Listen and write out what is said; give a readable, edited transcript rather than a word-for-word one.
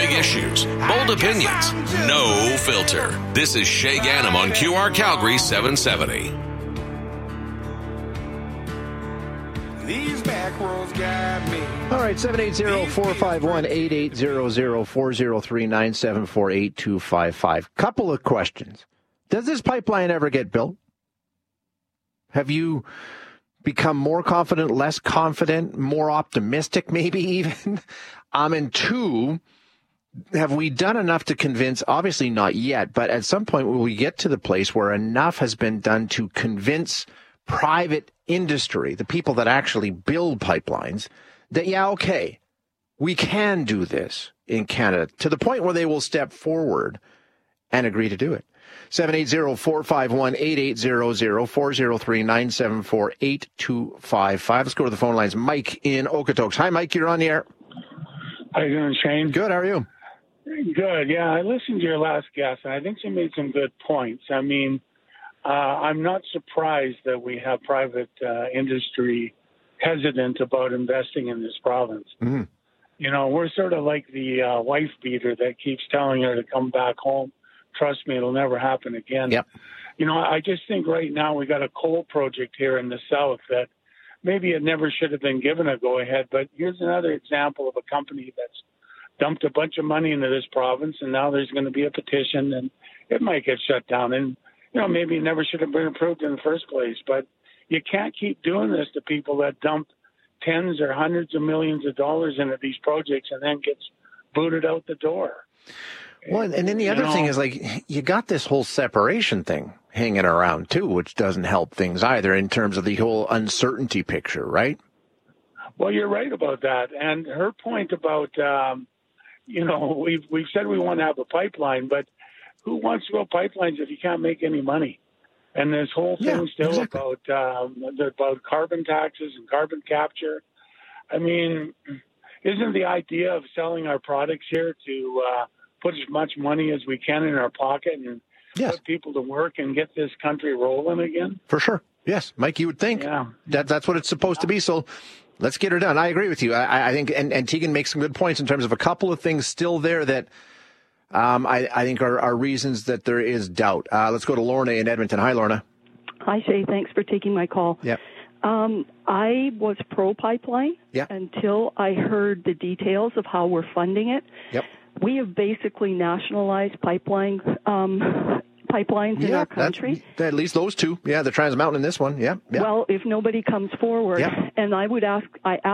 Big issues, bold opinions, no filter. This is Shay Ganem on QR Calgary 770. These back roads got me. All right, 780-451-8800-403-974-8255. Couple of questions. Does this pipeline ever get built? Have you become more confident, less confident, more optimistic maybe even? And two, have we done enough to convince, obviously not yet, but at some point will we get to the place where enough has been done to convince private industry, the people that actually build pipelines, that, yeah, okay, we can do this in Canada, to the point where they will step forward and agree to do it. 780-451-8800, 403-974-8255. Let's go to the phone lines. Mike in Okotoks. Hi, Mike. You're on the air. How you doing, Shane? Good. How are you? Good. Yeah, I listened to your last guest, and I think she made some good points. I mean, I'm not surprised that we have private industry hesitant about investing in this province. Mm-hmm. You know, we're sort of like the wife beater that keeps telling her to come back home. Trust me, it'll never happen again. Yep. You know, I just think right now we got a coal project here in the south that maybe it never should have been given a go-ahead, but here's another example of a company that's dumped a bunch of money into this province, and now there's going to be a petition, and it might get shut down. And, you know, maybe it never should have been approved in the first place, but you can't keep doing this to people that dump tens or hundreds of millions of dollars into these projects and then gets booted out the door. Well, and then the other thing is, like, you got this whole separation thing hanging around, too, which doesn't help things either in terms of the whole uncertainty picture, right? Well, you're right about that. And her point about, you know, we've said we want to have a pipeline, but who wants to go pipelines if you can't make any money? And this whole thing still about carbon taxes and carbon capture. I mean, isn't the idea of selling our products here to put as much money as we can in our pocket and put people to work and get this country rolling again? For sure. Yes, Mike, you would think that's what it's supposed to be. So let's get her done. I agree with you. I think, and Tegan makes some good points in terms of a couple of things still there that I think are reasons that there is doubt. Let's go to Lorna in Edmonton. Hi, Lorna. Hi, Shay. Thanks for taking my call. Yep. I was pro-pipeline until I heard the details of how we're funding it. Yep. We have basically nationalized pipelines in our country. At least those two. Yeah, the Trans Mountain and this one. Yeah. Well, if nobody comes forward, and I ask